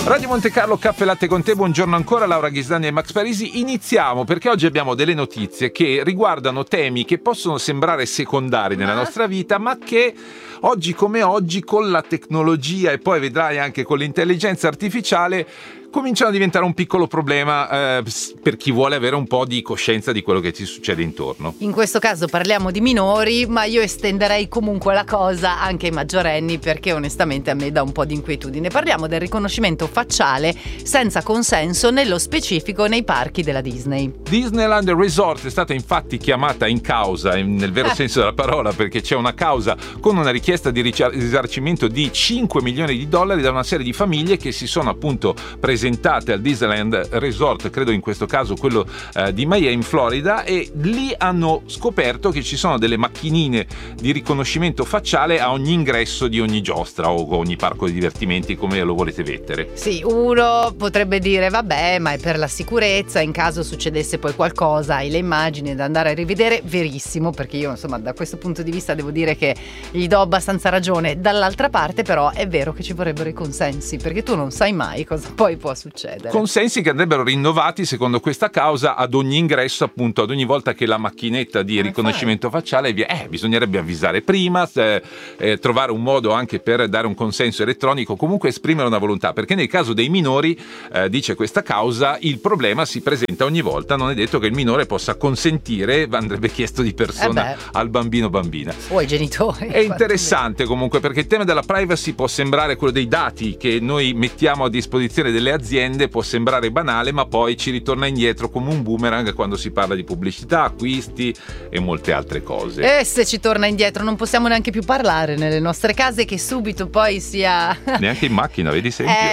Radio Monte Carlo, caffè latte con te, buongiorno ancora Laura Ghisdani e Max Parisi. Iniziamo perché oggi abbiamo delle notizie che riguardano temi che possono sembrare secondari nella nostra vita, ma che oggi come oggi con la tecnologia e poi vedrai anche con l'intelligenza artificiale cominciano a diventare un piccolo problema per chi vuole avere un po' di coscienza di quello che ci succede intorno. In questo caso parliamo di minori, ma io estenderei comunque la cosa anche ai maggiorenni, perché onestamente a me dà un po' di inquietudine. Parliamo del riconoscimento facciale senza consenso, nello specifico nei parchi della Disney. Disneyland Resort è stata infatti chiamata in causa, nel vero senso della parola, perché c'è una causa con una richiesta di risarcimento di $5 milioni da una serie di famiglie che si sono appunto presentate al Disneyland Resort, credo in questo caso quello di Miami in Florida, e lì hanno scoperto che ci sono delle macchinine di riconoscimento facciale a ogni ingresso di ogni giostra o ogni parco di divertimenti, come lo volete mettere. Sì, uno potrebbe dire vabbè, ma è per la sicurezza, in caso succedesse poi qualcosa, hai le immagini da andare a rivedere. Verissimo, perché io insomma da questo punto di vista devo dire che gli do abbastanza ragione. Dall'altra parte però è vero che ci vorrebbero i consensi, perché tu non sai mai cosa poi può succedere. Consensi che andrebbero rinnovati secondo questa causa ad ogni ingresso, appunto ad ogni volta che la macchinetta di riconoscimento facciale bisognerebbe avvisare prima, trovare un modo anche per dare un consenso elettronico, comunque esprimere una volontà, perché nel caso dei minori, dice questa causa, il problema si presenta ogni volta, non è detto che il minore possa consentire, andrebbe chiesto di persona al bambino bambina o ai genitori. È interessante comunque, perché il tema della privacy può sembrare, quello dei dati che noi mettiamo a disposizione delle aziende, può sembrare banale, ma poi ci ritorna indietro come un boomerang quando si parla di pubblicità, acquisti e molte altre cose. E se ci torna indietro non possiamo neanche più parlare nelle nostre case, che subito poi sia neanche in macchina, vedi sempre.